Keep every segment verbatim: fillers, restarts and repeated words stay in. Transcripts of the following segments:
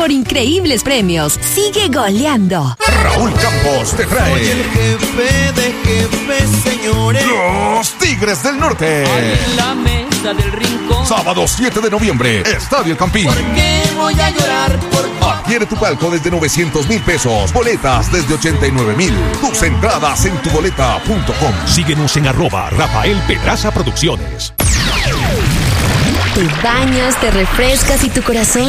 por increíbles premios. Sigue goleando. Raúl Campos te trae. Soy el jefe de jefes, señores. Los Tigres del Norte. En la mesa del rincón. Sábado siete de noviembre, Estadio Campín. ¿Por qué voy a llorar? Por Adquiere tu palco desde novecientos mil pesos. Boletas desde ochenta y nueve mil. Tus entradas en tu boleta punto com. Síguenos en arroba Rafael Pedraza Producciones. Te bañas, te refrescas y tu corazón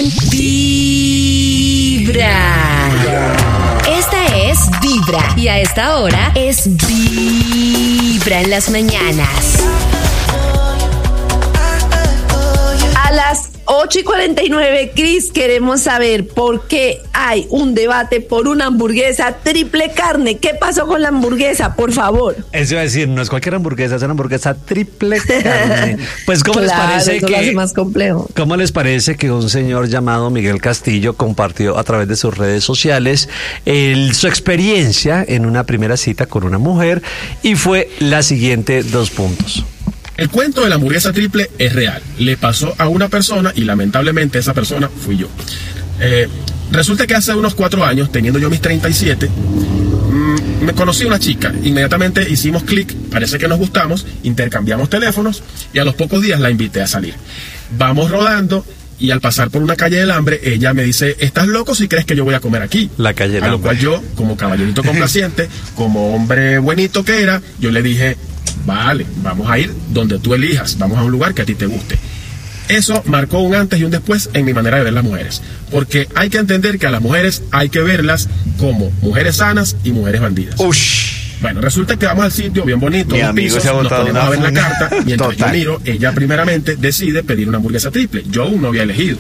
vibra. Esta es Vibra. Y a esta hora es Vibra en las mañanas. A las ocho y cuarenta y nueve, Cris, queremos saber por qué hay un debate por una hamburguesa triple carne. ¿Qué pasó con la hamburguesa? Por favor. Eso iba a decir, no es cualquier hamburguesa, es una hamburguesa triple carne. Pues, ¿cómo Claro, les parece eso que lo hace más complejo. ¿Cómo les parece que un señor llamado Miguel Castillo compartió a través de sus redes sociales el, su experiencia en una primera cita con una mujer y fue la siguiente, dos puntos? El cuento de la hamburguesa triple es real. Le pasó a una persona y lamentablemente esa persona fui yo. Eh, resulta que hace unos cuatro años, teniendo yo mis treinta y siete, mmm, me conocí a una chica. Inmediatamente hicimos clic, parece que nos gustamos, intercambiamos teléfonos y a los pocos días la invité a salir. Vamos rodando y al pasar por una calle del hambre, ella me dice, ¿estás loco si crees que yo voy a comer aquí? La calle del A lo hambre. cual yo, como caballerito complaciente, como hombre buenito que era, yo le dije, vale, vamos a ir donde tú elijas, vamos a un lugar que a ti te guste. Eso marcó un antes y un después en mi manera de ver las mujeres, porque hay que entender que a las mujeres hay que verlas como mujeres sanas y mujeres bandidas. Ush. Bueno, resulta que vamos al sitio bien bonito, Mi dos amigo pisos, se ha nos botado ponemos una a ver la funda. carta, mientras Total. yo miro, ella primeramente decide pedir una hamburguesa triple, yo aún no había elegido.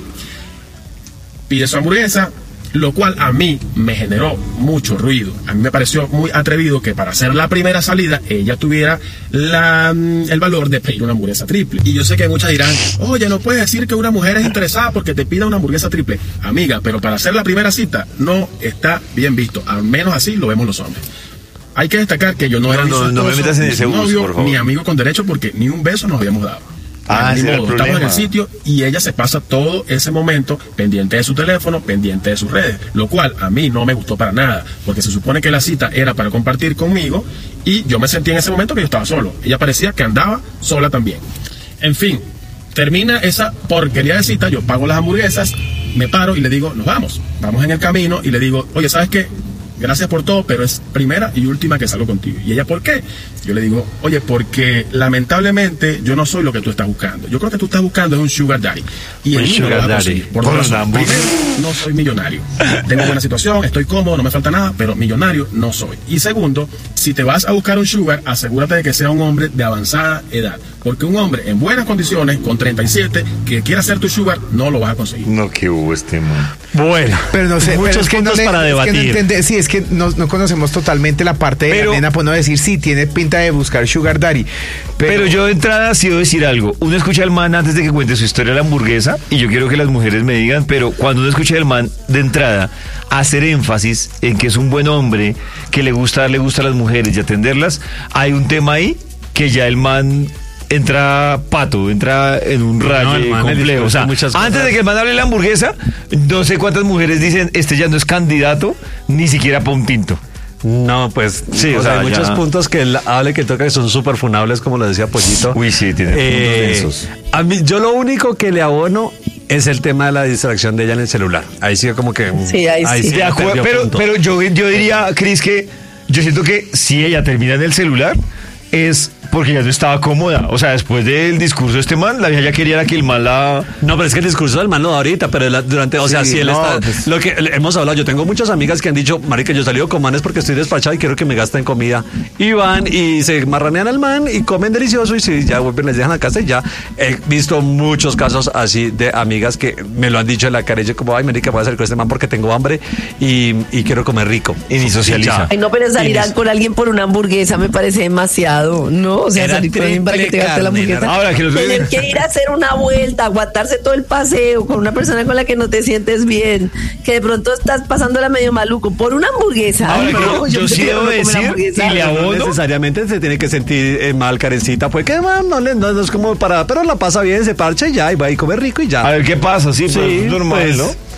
Pide su hamburguesa, lo cual a mí me generó mucho ruido. A mí me pareció muy atrevido que para hacer la primera salida ella tuviera la, el valor de pedir una hamburguesa triple. Y yo sé que muchas dirán, oye, no puedes decir que una mujer es interesada porque te pida una hamburguesa triple. Amiga, pero para hacer la primera cita no está bien visto. Al menos así lo vemos los hombres. Hay que destacar que yo no era No, ni su no, no me esposo, metas en ni ese su bus, novio, por favor. ni amigo con derecho porque ni un beso nos habíamos dado. Ah, Ni ese era el modo, estamos en problema. el sitio y ella se pasa todo ese momento pendiente de su teléfono, pendiente de sus redes, lo cual a mí no me gustó para nada, porque se supone que la cita era para compartir conmigo y yo me sentí en ese momento que yo estaba solo. Ella parecía que andaba sola también. En fin, termina esa porquería de cita, yo pago las hamburguesas, me paro y le digo, nos vamos. Vamos en el camino y le digo, oye, ¿sabes qué? Gracias por todo, pero es primera y última que salgo contigo. ¿Y ella por qué? Yo le digo, oye, porque lamentablemente yo no soy lo que tú estás buscando. Yo creo que tú estás buscando es un sugar daddy. Y Un en mí no lo sugar vas a daddy. conseguir. Por Por dos una razones. hamburguesa. Primero, no soy millonario. Tengo buena situación, estoy cómodo, no me falta nada, pero millonario no soy. Y segundo, si te vas a buscar un sugar, asegúrate de que sea un hombre de avanzada edad. Porque un hombre en buenas condiciones, con treinta y siete, que quiera ser tu sugar, no lo vas a conseguir. No, que hubo este man. Bueno, Pero no sé, pero muchos es que no puntos le- para es que no debatir. entende- sí, es que no, no conocemos totalmente la parte de Pero- la nena, pues no decir, sí, tiene pinta de buscar sugar daddy. Pero, Pero yo de entrada sí debo decir algo. Uno escucha al man antes de que cuente su historia de la hamburguesa y yo quiero que las mujeres me digan, pero cuando uno escucha al man de entrada hacer énfasis en que es un buen hombre, que le gusta, le gusta a las mujeres y atenderlas, hay un tema ahí que ya el man entra pato, entra en un rayo el man le complejo. O sea, discute muchas antes cosas. de que el man hable de la hamburguesa, no sé cuántas mujeres dicen, este ya no es candidato ni siquiera para un tinto. No, pues Sí, o o sea, sea, hay muchos ya- puntos que él hable que toca que son súper funables, como lo decía Pollito. Uy, sí, tiene Eh, puntos densos. a mí, yo lo único que le abono es el tema de la distracción de ella en el celular. Ahí sí como que... Sí, ahí sí. De acuerdo, perdió pero, punto. pero yo, yo diría, Cris, que yo siento que si ella termina en el celular es porque ya no estaba cómoda. O sea, después del discurso de este man, la vieja ya quería que el man la... No, pero es que el discurso del man lo da ahorita, pero la- durante, o sea, Sí, si él no, está, pues- lo que hemos hablado, yo tengo muchas amigas que han dicho, marica, yo he salido con manes porque estoy despachado y quiero que me gasten comida, y van y se marranean al man y comen delicioso y si ya vuelven, les dejan a casa y ya. He visto muchos casos así de amigas que me lo han dicho en la cara y yo como, ay, marica, voy a salir con este man porque tengo hambre y, y quiero comer rico. Y ni socializa. ya. Ay, no, pero salir Y ni- con alguien por una hamburguesa me parece demasiado, ¿no? O sea, Era salir con alguien para que te triple gaste la carne, hamburguesa. ¿no? Ahora que los- Tener que ir a hacer una vuelta, aguantarse todo el paseo con una persona con la que no te sientes bien, que de pronto estás pasándola medio maluco por una hamburguesa. Ahora, Ay, yo- no, yo sí prefiero debo no comer decir, hamburguesa. y le No abono. necesariamente se tiene que sentir eh, mal, Karencita, pues que man, no, le- no, no es como para, pero la pasa bien, se parcha y ya, y va y come rico y ya. A ver qué pasa, sí, pues, Sí, es normal, pues, ¿no?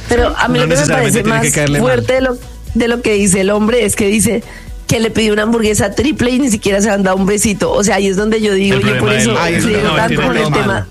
Pero a mí No lo que me necesariamente parece tiene más que caerle fuerte de lo, de lo que dice el hombre es que dice que le pidió una hamburguesa triple y ni siquiera se han dado un besito. O sea, ahí es donde yo digo, El yo por problema eso es- Ay, eso creo no, tanto el con el problema. tema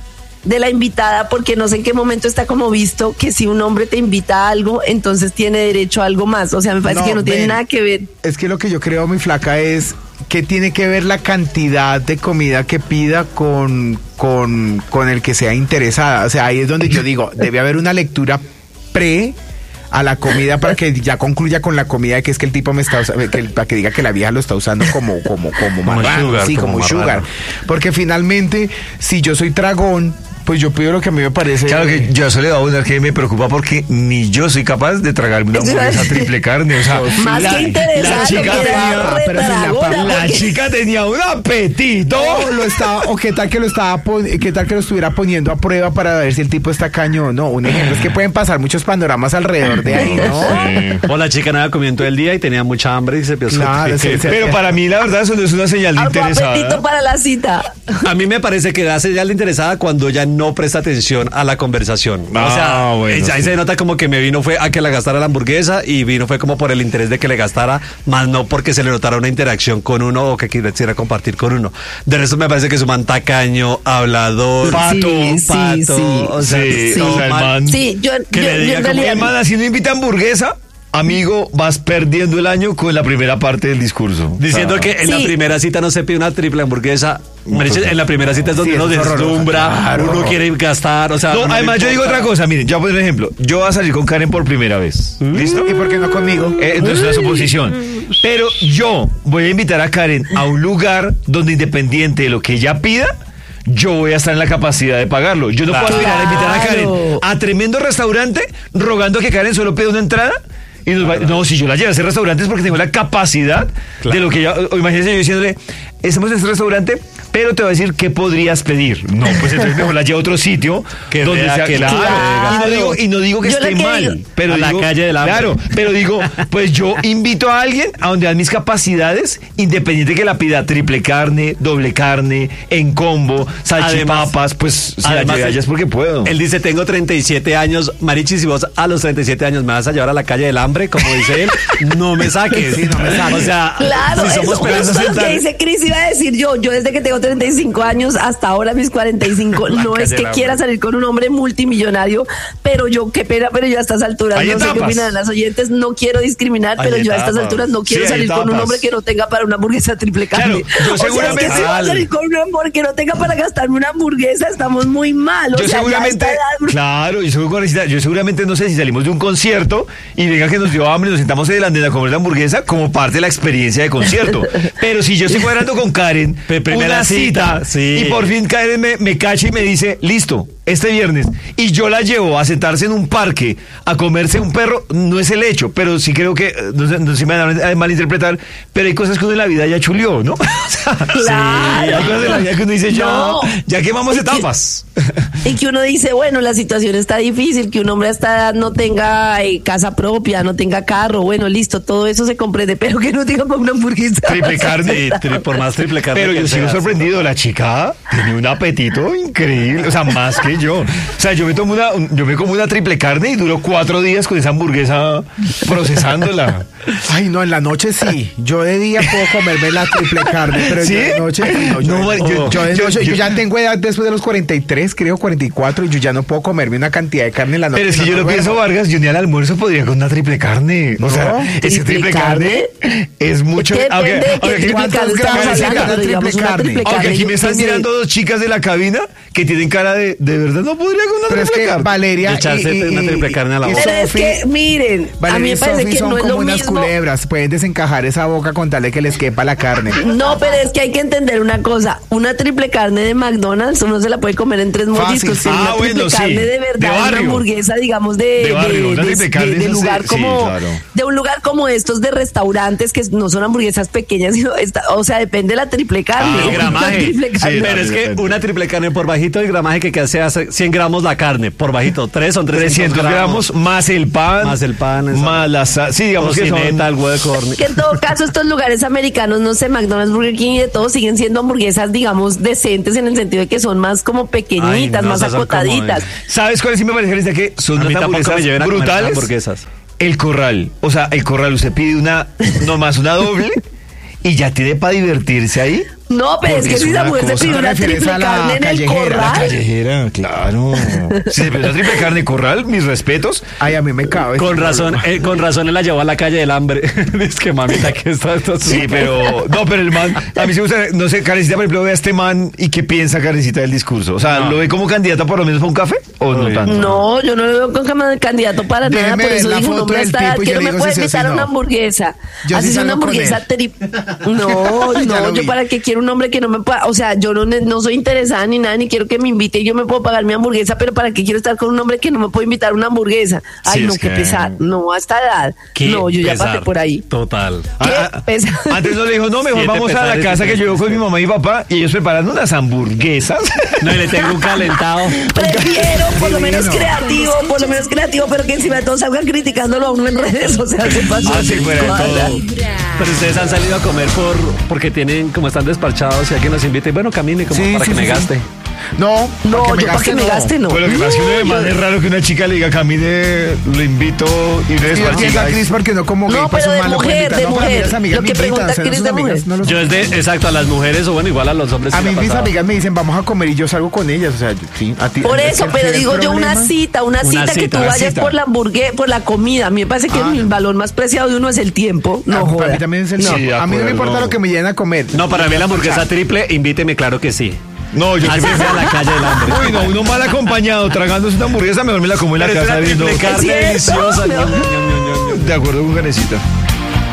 de la invitada, porque no sé en qué momento está como visto que si un hombre te invita a algo, entonces tiene derecho a algo más. O sea, me parece No, que no tiene ven. nada que ver. Es que lo que yo creo, mi flaca, es que tiene que ver la cantidad de comida que pida con, con, con el que sea interesada. O sea, ahí es donde yo digo, debe haber una lectura pre a la comida para que ya concluya con la comida, que es que el tipo me está usando, que, el- para que diga que la vieja lo está usando como como como, marrano, sugar, sí, como como, marrano. sugar. Porque finalmente, si yo soy tragón, pues yo pido lo que a mí me parece. Claro que yo se le doy a una que me preocupa porque ni yo soy capaz de tragarme una Eso iba a hamburguesa decir. triple carne. O sea, Más la, que interesada, la chica lo que era tenía, re pero si la dragona, pa- la porque- chica tenía un apetito. O lo estaba, o qué tal que lo estaba pon- qué tal que lo estuviera poniendo a prueba para ver si el tipo está caño o no. Un ejemplo es que pueden pasar muchos panoramas alrededor de ahí, ¿no? O la chica nada comió en todo el día y tenía mucha hambre y se vio Claro, sí, sí. Pero para mí, la verdad, eso no es una señal de Algo interesada. apetito para la cita. A mí me parece que da señal de interesada cuando ella no presta atención a la conversación. Ah, o sea, bueno, ella- ahí sí. se nota como que me vino fue a que la gastara la hamburguesa y vino fue como por el interés de que le gastara, más no porque se le notara una interacción con uno o que quisiera compartir con uno. De resto me parece que es un man tacaño, hablador, Pato, Sí, sí, pato, sí. o sea, Sí, todo o sea, el mal. man- Sí, yo, Que yo, le yo diga en como, realidad. Hermana, si no invita hamburguesa, amigo, vas perdiendo el año con la primera parte del discurso. Diciendo O sea, que en la Sí. primera cita no se pide una triple hamburguesa. Mariche, en la primera cita es donde Sí, uno eso es horroroso. deslumbra, Claro. uno quiere gastar, o sea... No, uno le además yo digo importa. otra cosa, miren, yo voy a poner un ejemplo. Yo voy a salir con Karen por primera vez. ¿Listo? ¿Y por qué no conmigo? Eh, entonces es una suposición. Pero yo voy a invitar a Karen a un lugar donde independiente de lo que ella pida, yo voy a estar en la capacidad de pagarlo. Yo no puedo aspirar a invitar a Karen Claro. a tremendo restaurante rogando que Karen solo pida una entrada. Y nos va- no, si yo la llevo a ese restaurante es porque tengo la capacidad de lo que ella... o imagínense yo diciéndole, estamos en este restaurante, pero te voy a decir qué podrías pedir. No, pues entonces mejor la llevo a otro sitio Que donde vea sea que claro. la- Y no digo, y no digo que Yo lo esté que mal, digo- pero A la digo, calle del hambre. claro, pero digo, pues yo invito a alguien a donde dan mis capacidades, independiente que la pida triple carne, doble carne, en combo, salchipapas, pues si la además, lleve allá es porque puedo. Él dice, tengo treinta y siete años, Marichi, si vos a los treinta y siete años me vas a llevar a la calle del hambre, como dice él, no me saques. Sí, no me saques. O sea, Claro, si somos eso, pedazos justo lo sentar- que dice Cris iba a decir yo. Yo desde que tengo treinta y cinco años hasta ahora mis cuarenta y cinco, no es calle que del quiera hambre. salir con un hombre multimillonario, pero yo, qué pena, pero yo a estas alturas, Hay no sé qué etapas. opinan las oyentes, no quiero discriminar, Hay pero yo a estas etapas. alturas no quiero Sí, hay salir con un etapas. hombre que no tenga para una hamburguesa triple carne. Claro, yo O sea, seguramente- es que si voy a salir con un hombre que no tenga para gastarme una hamburguesa, estamos muy mal. O Yo sea, ya a seguramente, esta edad- claro, yo, seguro- yo seguramente no sé si salimos de un concierto y venga que nos dio hambre y nos sentamos en el andén a comer la hamburguesa como parte de la experiencia de concierto. Pero si yo estoy cuadrando con Karen, Pe- primera una cita, cita, sí. y por fin Karen me, me cacha y me dice, listo, este viernes, y yo la llevo a sentarse en un parque a comerse un perro, no es el hecho, pero sí creo que, eh, no sé, no sé si me van a malinterpretar, pero hay cosas que uno en la vida ya chulió, ¿no? O sea, Claro. sí, hay cosas en la vida que uno dice, ya, No. ya quemamos Es que- etapas. Y que uno dice, bueno, la situación está difícil, que un hombre a esta edad no tenga eh, casa propia, no tenga carro, bueno, listo, todo eso se comprende, pero que no tenga para una hamburguesa. Triple carne. Sí, tri- por más triple carne Pero que yo sigo sea, sorprendido, la chica tiene un apetito increíble, o sea, más que yo. O sea, yo me tomo una, un- yo me como una triple carne y duro cuatro días con esa hamburguesa procesándola. Ay, no, en la noche sí. Yo de día puedo comerme la triple carne, pero ¿Sí? yo de noche no, yo, No, yo- yo- yo de yo- noche- yo- yo ya tengo edad después de los cuarenta y tres, creo cuarenta y cuatro, y yo ya no puedo comerme una cantidad de carne en la noche. Pero es que no, yo no lo duermo. pienso, Vargas, yo ni al almuerzo podría con una triple carne. O sea, No, ese ¿triple triple carne, es mucho. Es que aunque- depende de aunque qué aquí- triple ¿cuántos carne gramos estamos hace hablando, cada pero digamos triple una carne? triple aunque carne, aquí yo me están qué sé. mirando dos chicas de la cabina que tienen cara de, de verdad no podría con una Pero es triple que carne. Valeria De echarse una triple carne a la y boca. Pero es Sofi- que, miren, a Valeria mí y me parece Sofi que son no es como lo unas mismo. culebras, pueden desencajar esa boca con tal de que les quepa la carne. No, pero es que hay que entender una cosa. Una triple carne de McDonald's uno se la puede comer en tres Fácil. mordiscos. Pero Ah, una triple bueno, sí. carne de De verdad, una barrio. hamburguesa, digamos, de, De barrio, una triple carne, de eso sí, lugar sí, como claro. de un lugar como estos de restaurantes que no son hamburguesas pequeñas, sino esta- o sea, depende de la triple carne. Ah, el Una gramaje. triple Sí, carne. pero es que depende. una triple carne por bajito, el gramaje que hace hace cien gramos la carne, por bajito, tres son trescientos gramos más el pan, Más el pan, esa- más la sal. Sí, digamos que son. Tocineta, el huevo de corne. Que en todo caso estos lugares americanos, no sé, McDonald's, Burger King y de todo siguen siendo hamburguesas, digamos, decentes en el sentido de que son más como pequeñitas, Ay, las no, más esas son como acotaditas. de- ¿Sabes cuáles sí me parece, Karencita, que son A mí unas tampoco me hamburguesas lleven a comer brutales? hamburguesas. El Corral. O sea, el Corral, usted pide una, nomás una doble y ya tiene para divertirse ahí. No, pero es Porque que es si la una mujer se cosa- pide ¿te una refieres triple a la carne en el callejera, la corral. Callejera, claro. Si se pide una triple carne Corral, mis respetos. Ay, a mí me cabe. Con razón, eh, con razón él la llevó a la calle del hambre. Es que mamita, que está esto. Sí, pero no, pero el man, a mí se gusta, no sé, Karencita, por ejemplo, ve a este man y qué piensa Karencita del discurso. O sea, No. ¿lo ve como candidata por lo menos para un café o no Uy. tanto? No, yo no lo veo con cama de candidato para nada, Déjeme por ver eso la dije, un foto hombre del hasta edad tipo y que yo no le me digo puede si sí o si invitar a no. una hamburguesa. Yo sí Así es una salgo con hamburguesa él. triple. No, Ya no, lo yo vi. para qué quiero un hombre que no me pueda, o sea, yo no, ne- no soy interesada ni nada, ni quiero que me invite, yo me puedo pagar mi hamburguesa, pero para qué quiero estar con un hombre que no me puede invitar a una hamburguesa. Ay, Sí, no, es qué que- pesar, no, a esta edad. Qué No, yo ya pesar. pasé por ahí. Total. Qué Ah, ah, pesar. Antes no le dijo, no, mejor Siete vamos a la pesares casa que yo diferentes. vivo con mi mamá y mi papá y ellos preparan unas hamburguesas. No, y le tengo un calentado. Prefiero por lo menos Divino. creativo, por lo menos creativo, pero que encima de todo salgan criticándolo a uno en redes sociales. Se pasó Ah, sí, de fuera de cuadra. todo. Pero ustedes han salido a comer por porque tienen, como están despachados, y alguien nos invita y bueno, camine como Sí, para sí, que sí, me sí. gaste. No, No, para que yo para que me no. gaste no. Pues lo que pasa es que uno de No, más yo- es raro que una chica le diga, camine, lo invito y no Y yo entiendo a Cris porque no como gay, No, pues pero un de man lo puede mujer, invitar. de No, para mí mujer. las amigas Lo me que invitan, pregunta o sea, Cris sus de amigas mujer. no los- Yo es de, exacto, a las mujeres o bueno, igual a los hombres. A sí mí me ha mis pasado. amigas me dicen, vamos a comer y yo salgo con ellas. O sea, yo- sí, a ti. Por ¿es eso, que pero tienes digo yo una problema? cita, una Una cita que cita, tú una vayas cita. por la hamburguesa, por la comida. A mí me parece que Ah. el valor más preciado de uno es el tiempo. No, Ah, para joda. mí también es el Sí, no. de A mí no me acuerdo. importa lo que me lleven a comer. No, para mí la hamburguesa triple, invíteme, claro que sí. No, yo Así que sea la calle del hambre. Uy, no, uno mal acompañado, tragándose una hamburguesa, mejor me la como en la Pero es casa una viendo. triple carne ¿Es cierto? deliciosa. No. ño, ño, ño, ño, ño. De acuerdo con Karencita.